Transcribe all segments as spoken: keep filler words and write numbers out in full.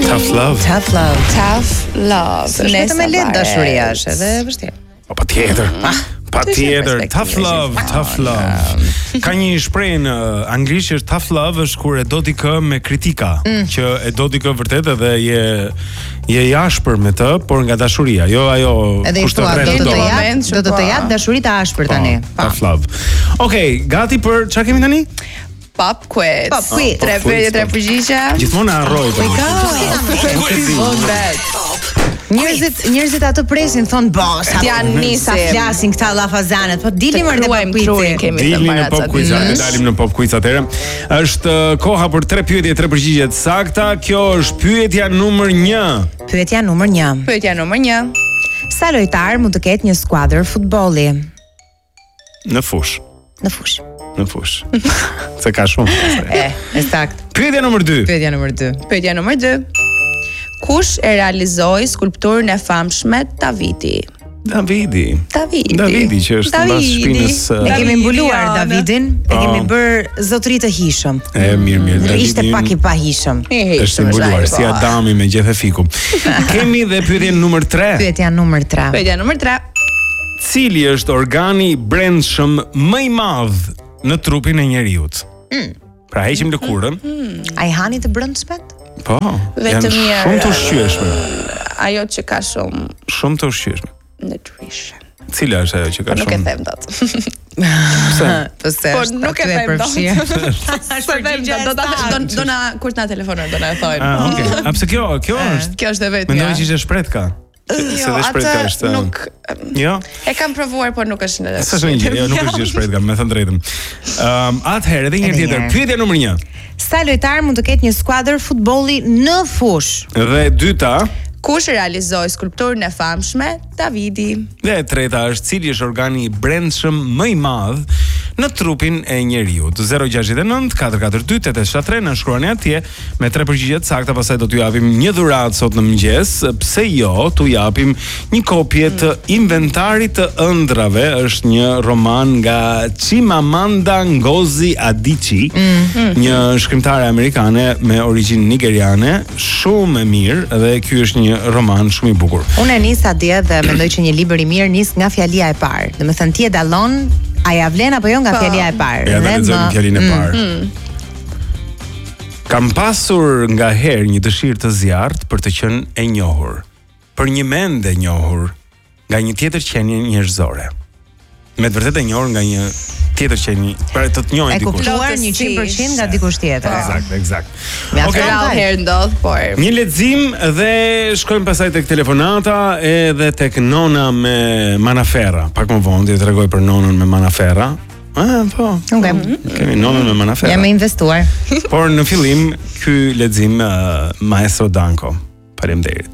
Tough love. Tough love. Tough love. Është vetëm e lehtë dashuria, është edhe vështirë. Po patjetër. Patjetër, tough love, tough love. Ka një shprehje në anglisht që tough love është kur e do ti kë me kritika, që e do ti kë vërtet edhe je je i ashpër me të, por nga dashuria, jo ajo kush të rreth do do. të jap, do të jap dashuri të ashpër tani. Tough love. Okej, gati për çfarë kemi tani? Pop quiz. Pop quiz. Tre pyetje, tre përgjigje. Gjithmonë harroj. Njerëzit, njerëzit atë presin, thon boss, janë nisi. Sa flasin këta llafazanet, po dilni më në pop quiz. Dilni në pop quiz, ne dalim në pop quiz atëherë. Është koha për tre pyetje, tre përgjigje të sakta. Kjo është pyetja numër një. Pyetja numër një. Pyetja numër një. Sa lojtar mund të ketë një skuadër futbolli? Në fush. Në fush. Në fush. Se ka shumë. E, ësakt. Pyetja numër dy. Pyetja numër dy. Pyetja numër dy. Kush e realizoi skulpturën e famshme Davidi? Davidi. Davidi. Davidi që është mbas shpinës. Ne kemi mbuluar Davidin, e kemi bërë zotëri të hishëm. E mirë, mirë. Davidi ishte pak i pahishëm. Është mbuluar si Adami me gjethe fiku. Kemi dhe pyetjen numër tre. Pyetja numër tre. Pyetja numër tre. Cili është organi i brendshëm më i madh në trupin e njeriut? Mm. Pra heqim lëkurën. Mm. A i hani të brendshmet? Po, janë shumë të ushqyeshme. Ajo që ka shumë Shumë të ushqyeshme. nutrition. Cila është ajo që ka Po nuk e shumë? them dot. Pse? Po se Po është nuk e aty them dot. përfshirë. Se them dot, do ta do do na kur të na telefonojnë, do na e thojnë. Ah, okay. A pse kjo, kjo është? Kjo është e vetmja. Mendoj që ishte shpretka. Se dhe shpretka është. Nuk Jo. e kam provuar, por nuk është në. Sa është një, jo, nuk është gjë shpretka, me thënë drejtën. Ëm, atëherë edhe një herë tjetër, pyetja numër një. Sa lojtar mund të ketë një skuadër futbolli në fush? Dhe dyta, kush realizoi skulpturën e famshme Davidi? dhe e treta është cili është organi i brendshëm më i madh në trupin e njeriut. zero gjasht nënt katër katër dy tetë shtat tre na shkruani atje me tre përgjigje të sakta, pastaj do t'ju japim një dhuratë sot në mëngjes. Pse jo, t'u japim një kopje të Inventarit të ëndrave, është një roman nga Chimamanda Ngozi Adichie, mm. një shkrimtare amerikane me origjinë nigeriane, shumë e mirë dhe ky është një roman shumë i bukur. Unë e nisa dje dhe mendoj që një libër i mirë nis nga fjalia e parë. Domethënë ti e dallon a ja vlen apo jo nga fjalia e parë. Ja, dhe lexojmë fjalinë e parë. Mm. Mm. Kam pasur nga herë një dëshirë të zjarrt për të qenë e njohur, për një mend e njohur nga një tjetër qenie njerëzore. Me të vërtetë e njohur nga një tjetër qenie, për të të njohur dikush. E kuptuar njëqind përqind nga dikush tjetër. Eksakt, eksakt. Okej, herë ndodh, por një lexim dhe shkojmë pastaj tek telefonata edhe tek nona me Manafera. Pak më vonë do të tregoj për nonën me Manafera. Ah, po. Okej. Kemi nonën me Manafera. Jam e investuar. Por në fillim ky lexim uh, Maestro Danko. Faleminderit.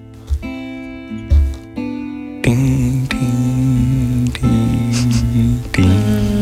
Ding ding ding ding.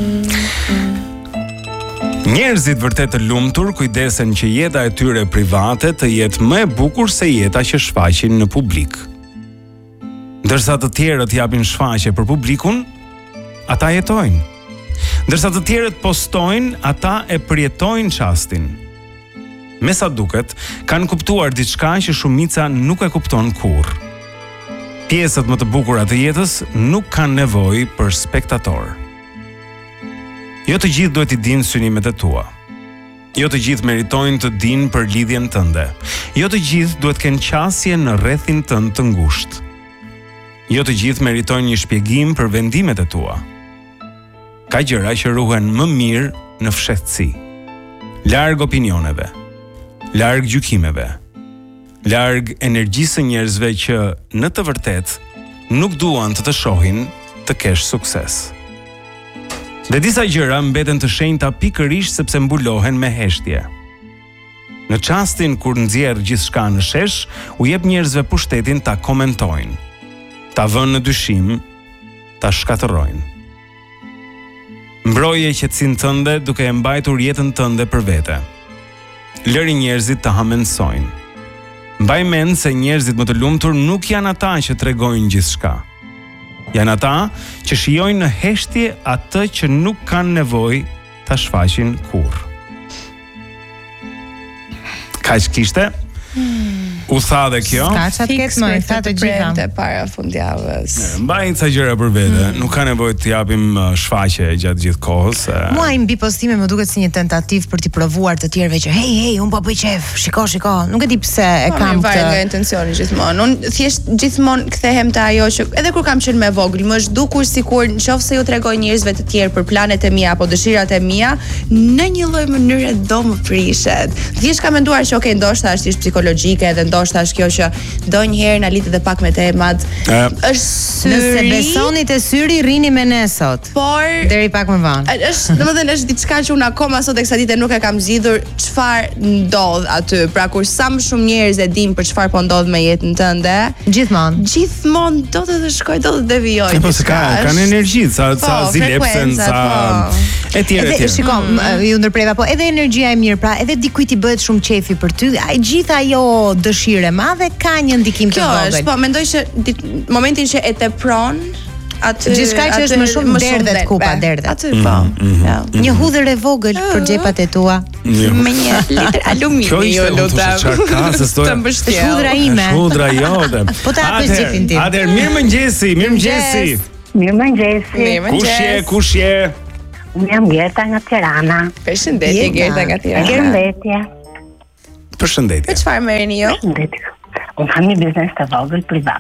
Njerëzit vërtet të lumtur kujdesen që jeta e tyre private të jetë më e bukur se jeta që shfaqin në publik. Ndërsa të tjerët japin shfaqje për publikun, ata jetojnë. Ndërsa të tjerët postojnë, ata e përjetojnë çastin. Me sa duket, kanë kuptuar diçka që shumica nuk e kupton kurrë. Pjesët më të bukura të jetës nuk kanë nevojë për spektator. Jo të gjithë duhet i dinë synimet e tua. Jo të gjithë meritojnë të dinë për lidhjen tënde. Jo të gjithë duhet kenë qasje në rrethin tënd të ngushtë. Jo të gjithë meritojnë një shpjegim për vendimet e tua. Ka gjëra që ruhen më mirë në fshehtësi. Larg opinioneve, larg gjykimeve, larg energjisë së njerëzve që në të vërtetë nuk duan të të shohin të kesh sukses. Dhe disa gjëra mbeten të shenjta pikërisht sepse mbulohen me heshtje. Në çastin kur nxjerr gjithçka në shesh, u jep njerëzve pushtetin ta komentojnë, ta vënë në dyshim, ta shkatërrojnë. Mbroje qetësinë tënde duke e mbajtur jetën tënde për vete. Lëri njerëzit të hamendësojnë. Mbaj mend se njerëzit më të lumtur nuk janë ata që tregojnë gjithçka. Janë ata që shijojnë në heshtje atë që nuk kanë nevojë ta shfaqin kurrë. Kaq kishte. U tha dhe kjo. Ka çat ketë më, tha të gjitha. Të para fundjavës. Mbajnë ca gjëra për vete, nuk ka nevojë të japim uh, shfaqje gjatë gjithë kohës. Uh... Mua i mbi postime më duket si një tentativë për t'i provuar të tjerëve që hey hey, un po bëj qef, shiko shiko. Nuk e di pse e Po, kam mirë, varet këtë. nga intencioni gjithmonë. Unë thjesht gjithmonë kthehem te ajo që edhe kur kam qenë më vogël, më është dukur sikur nëse ju tregoj njerëzve të tjerë për planet e mia apo dëshirat e mia, në një lloj mënyre do më prishet. Thjesht kam menduar që okay, ndoshta është ish psikologjike dhe ndoshta është kjo që donjëherë na litet edhe pak me temat. E. Është syri. Nëse besoni te syri, rrini me ne sot. Por Deri pak më vonë. është, domethënë është diçka që unë akoma sot e kësaj dite nuk e kam zgjidhur çfarë ndodh aty. Pra kur sa më shumë njerëz e dinë për çfarë po ndodh me jetën tënde, Gjithmonë. gjithmonë do të të shkoj, do të devijoj. E po se ka, diçka, kanë është- energji, sa Po, sa zilepsen, frekuenca, sa po. e tjerë e Edhe tjerë. shiko, m- ju ndërpreva, po edhe energjia e mirë, pra edhe dikujt i bëhet shumë qefi për ty, ai gjithë ajo dëshirë e madhe ka një ndikim të Kjo është, vogël. po mendoj që dit, momentin që e tepron atë Gjithçka që është atë më shumë derdhet, derdhe. kupa, derdhet. Aty po. Ja. Një hudhër e vogël për xhepat e tua. Një- Me një litër alumini, Kjo ishte, ju unë thosha, lutem. çfarë ka, se s'doja- Të mbështjell. Është hudhra ime. Shudra jote. Po ta hapësh Atëherë, xhepin tim. Atëherë, mirëmëngjesi, mirëmëngjesi. Mirëmëngjesi. Kush je, kush je? Unë jam Gerta nga Tirana. Përshëndetje Jeta. Gerta nga Tirana. Përshëndetje. Përshëndetje. Për çfarë merreni ju? Përshëndetje. Unë kam një biznes të vogël privat.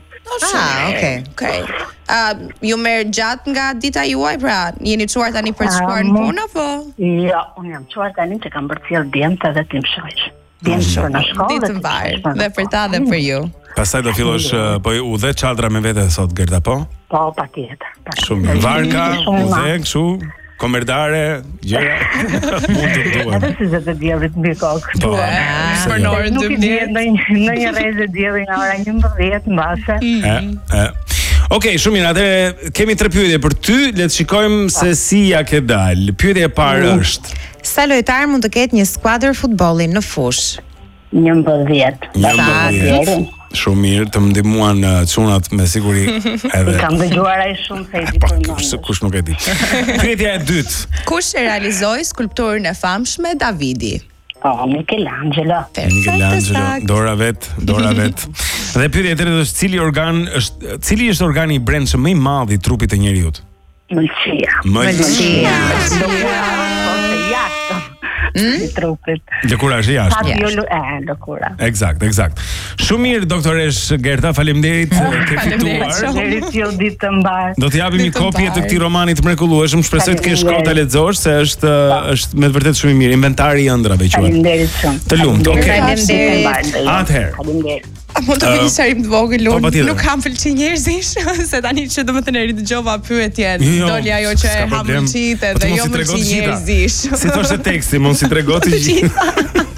Ah, okay. Okej. A ju merr gjatë nga dita juaj, pra jeni çuar tani për të Ah, shkuar në mo- punë apo? Jo, unë jam çuar tani që kam përcjell djemtë edhe tim shoq. Djemtë për në shkollë. Ditë të mbarë, dhe për ta dhe për ju. Pastaj do fillosh uh, po u dhe çadra me vete sot Gerta, po? Po, patjetër. Shumë mirë. Varka, Shumë u ma. dhe kështu, komerdare, gjëra. Mund të duam. Edhe si zë të djelit mbi kokë. Po. Për në orën Nuk i dymbëdhjetë. bie në një në një rrezë dielli nga ora njëmbëdhjetë mbase. E, e. Okej, shumë mirë. Atëherë kemi tre pyetje për ty. Le të shikojmë se si ja ke dal. Pyetja e parë është Sa lojtar mund të ketë një skuadër futbolli në fush? njëmbëdhjetë. njëmbëdhjetë. Shumë mirë, të më ndihmuan uh, çunat me siguri edhe. Kam dëgjuar ai shumë se i di Pa, për kush, mua. kush nuk e di. Pyetja e dytë. Kush e realizoi skulpturën e famshme Davidi? Po, Michelangelo. Michelangelo, dora vet, dora vet. Dhe pyetja e tretë është cili organ është cili është organi i brendshëm më i madh i trupit të njeriu? Mëlçia. Mëlçia. Lëkura ose jashtë. I trupit. Lëkura është jashtë. Atë jo lu- e, lëkura. Eksakt, eksakt. Shumë mirë doktoresh Gerta, faleminderit, ke fituar. Deri t'ju ditë të mbar. Do të japim një Ditë të kopje të mbarë. këtij romani të mrekullueshëm. Shpresoj të kesh kohë ta lexosh se është është me të vërtetë shumë i mirë. Inventari i ëndrave quhet. Faleminderit shumë. Të lumt, okay. Faleminderit. Atëherë. Faleminderit. A mund të bëj një sharim të vogël po, unë? patjetër. Nuk kam pëlqy njerëzish, se tani që domethënë ri dëgjova pyetjen, Jo, jo, doli ajo që s'ka e ha problem. mëlçite Po ti dhe mos jo i trego mëlçi të gjitha. njerëzish. Si thoshte teksti, mos i trego të gjitha.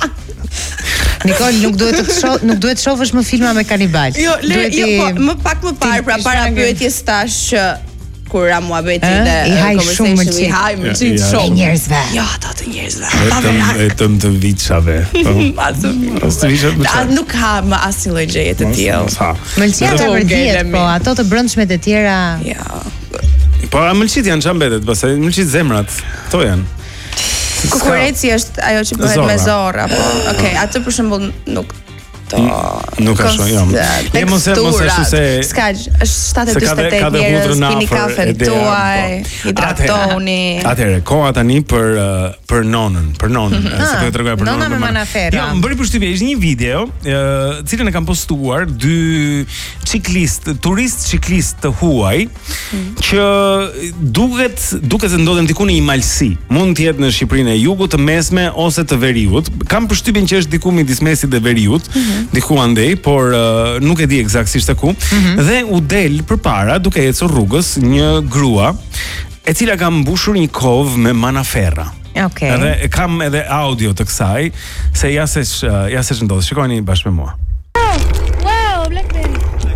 Nikol, nuk duhet të shoh, nuk duhet të shohësh më filma me kanibal. Jo, le, Duhet jo, i- po, më pak më parë, pra ti para shpangë. pyetjes tash që kur ra muhabeti Ë, dhe i haj conversation, shumë mëlçit. i haj mëlçit Ja, ja. shumë. njerëzve. Jo, ato të njerëzve. Vetëm vetëm të viçave. Po. Ato Mos të viçat më A, çfarë. nuk ka më asnjë lloj gjëje të tillë. Sa. Mëlçia Vetëm- ka për diet, Vogël, po mi. ato të brendshmet e tjera. Ja. Po a mëlçit janë çfarë mbetet, pastaj mëlçit zemrat. Kto janë? Kukureci është ajo që bëhet Zorra. me zorra, po. Okej, atë për shembull nuk to. Nuk ka shumë, jo. Je mos e mos e ashtu se Ska, është se ka dhe- shtatë e ka dhe njerëz, hudrën pini afër, kafen e dea, tuaj, po. hidratoni. Atëherë, koha tani për uh, për nonën, për nonën, eh, se po ju tregoj për nonën. Nona me për Mana- Manafera. Jo, më bëri përshtypje, ishte një video, uh, cilën e kanë postuar dy ciklist, turist ciklist të huaj, që duket duket se ndodhen diku në një malsi. Mund të jetë në Shqipërinë e Jugut, të Mesme ose të Veriut. Kam përshtypjen që është diku midis Mesit dhe Veriut, diku andej, por uh, nuk e di eksaktësisht te ku. Dhe u del përpara duke ecur rrugës një grua e cila ka mbushur një kovë me Manaferra. Okej. Edhe e kam edhe audio të kësaj, se ja se sh- ja se ç'ndodh. Shikojeni bashkë me mua. Wow, Blackberry.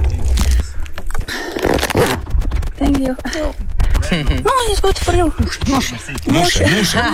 Thank you. No, it's good for you. Mushe, mushe.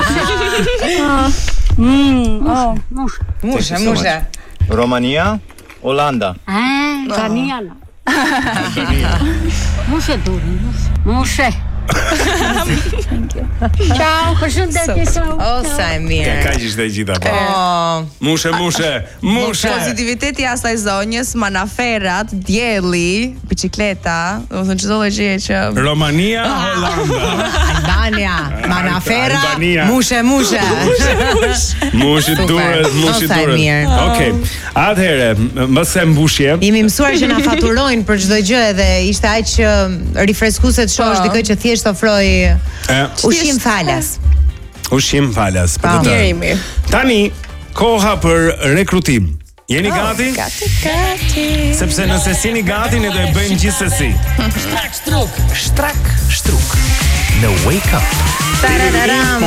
Mm, oh, mush. Musha, musha. Romania, Olanda. Ah, Daniela. Muszę duri, muszę. Muszę. Ciao, përshëndetje. Oh, sa e mirë. Ka kaq ishte e gjitha po. Oh. Mushe, mushe, mushe. Pozitiviteti i asaj zonjës, manaferat, dielli, bicikleta, do të thënë çdo lloj gjëje që Romania, Holanda. Albania, Manafera, Albania. mushe, mushe. Mushi duret, mushi Sa e duret. mirë. Okej. Atëherë, mbas se mbushje, Jemi mësuar që na faturojnë për çdo gjë dhe ishte aq uh, rifreskuese të shohësh Po. dikë që thjesht ofroi e, ushqim falas. ushqim falas për Po. të tërë. jemi. Tani koha për rekrutim. Jeni gati? Gati, gati. Sepse nëse s'jeni gati ne do e bëjmë gjithsesi. Shtrak shtruk, shtrak shtruk. Në Wake Up. Tarararam.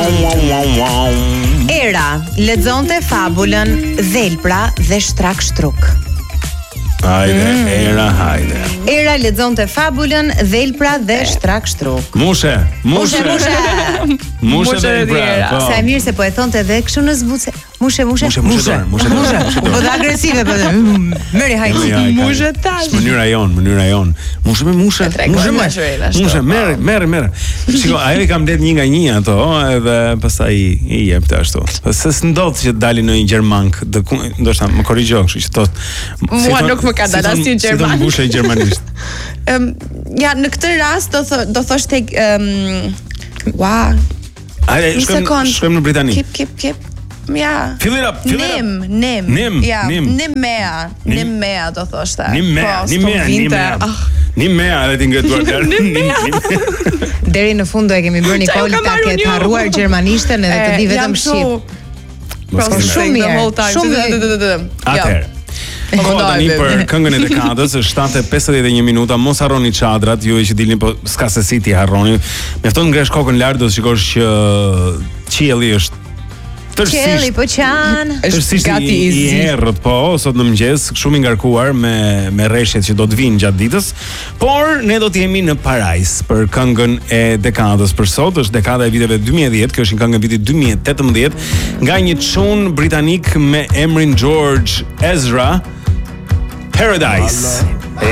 Era lexonte fabulën Dhelpra dhe Shtrak Shtruk. Hajde, era, hajde. Era lexonte fabulën Dhelpra dhe Shtrak Shtruk. Mushe, mushe. Mushe, mushe. Mushe dhe Mushe pra. dhe Po. Sa e mirë se po e thonte edhe kështu në zbuce. Mushe, mushe. Mushe, mushe dorë, mushe dorë, mushe Po dorë. dhe agresive po. Mëri hajde. Ja, ja, Mushe ka- tash. është mënyra jon, mënyra jon. Mushe me mushe. tregoj Mushe me dashurinë ashtu. Mushe, merr, merr, merr. Shiko, ajo i kam mbledh një nga një ato, edhe pastaj i, i jepte ashtu. Se s'ndodh që të dalin në një gjermank, do ku- ndoshta më korrigjo, kështu që thot. Mua nuk më ka dalë asnjë Si gjermank. do mbushë gjermanisht. Um, ja, në këtë rast do tho, do thosh tek um, ua, Hajde, një shkojmë sekond. shkojmë në Britani. Kip, kip, kip. Ja. Fill it up, fill it up. Nim, nim. Nim, ja, nim. Nimea, Nim. Nimea do thoshte. Një mea, Po, një s'po mea, një vinte. mea. Ah, Një mea edhe ti ngëtuar deri. Një mea. Deri në fund do e kemi bërë Nikol Qa ju ka ta marrë ketë unë? harruar gjermanishten edhe të di e, vetëm jam shqip. kështu Mos kemi. shumë processing the mirë, whole time. shumë Dë, dë, dë, dë, dë. Jo. Atëherë. Koha tani për këngën e dekadës është shtatë e pesëdhjetë e një minuta. Mos harroni çadrat, ju që dilni po s'ka se si ti harroni. Mjafton ngresh kokën lart do të shikosh që qielli është Qelli tërësisht po qan. tërësisht gati i, i i zi. errët po sot në mëngjes, shumë i ngarkuar me me rreshtet që do të vinë gjatë ditës, por ne do të jemi në parajs për këngën e dekadës për sot. Është dekada e viteve dy mijë e dhjetë, kjo është një këngë e vitit dy mijë e tetëmbëdhjetë nga një çun britanik me emrin George Ezra, Paradise.